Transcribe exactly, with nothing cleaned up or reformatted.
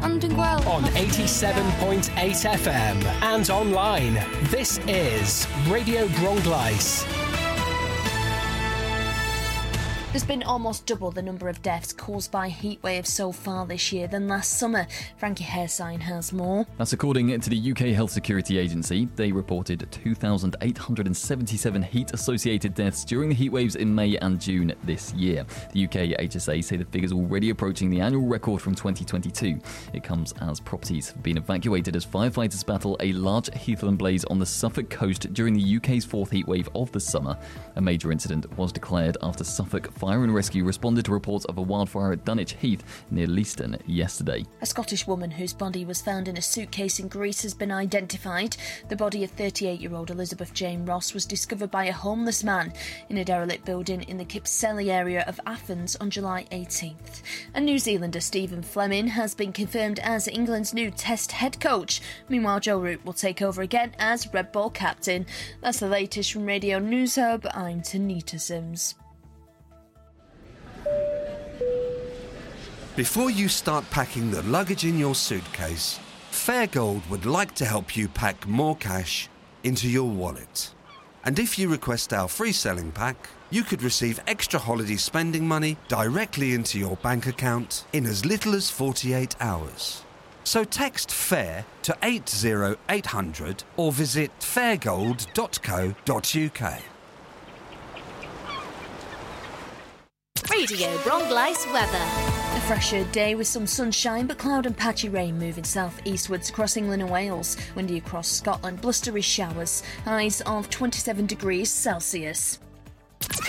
I'm well. On eighty-seven point eight F M and online. This is Radio Bronglais. There's been almost double the number of deaths caused by heatwaves so far this year than last summer. Frankie Hairsign has more. That's according to the U K Health Security Agency. They reported two thousand eight hundred seventy-seven heat-associated deaths during the heatwaves in May and June this year. The U K H S A say the figure's already approaching the annual record from twenty twenty-two. It comes as properties have been evacuated as firefighters battle a large heathland blaze on the Suffolk coast during the U K's fourth heatwave of the summer. A major incident was declared after Suffolk Fire and Rescue responded to reports of a wildfire at Dunwich Heath near Leiston yesterday. A Scottish woman whose body was found in a suitcase in Greece has been identified. The body of thirty-eight-year-old Elizabeth Jane Ross was discovered by a homeless man in a derelict building in the Kypseli area of Athens on July eighteenth. And New Zealander Stephen Fleming has been confirmed as England's new Test head coach. Meanwhile, Joe Root will take over again as Red Bull captain. That's the latest from Radio News Hub. I'm Tanita Sims. Before you start packing the luggage in your suitcase, Fairgold would like to help you pack more cash into your wallet. And if you request our free selling pack, you could receive extra holiday spending money directly into your bank account in as little as forty-eight hours. So text FAIR to eight zero eight hundred or visit fairgold dot co dot uk. Radio Bronglais weather. A fresher day with some sunshine but cloud and patchy rain moving south-eastwards across England and Wales. Windy across Scotland, blustery showers. Highs of twenty-seven degrees Celsius.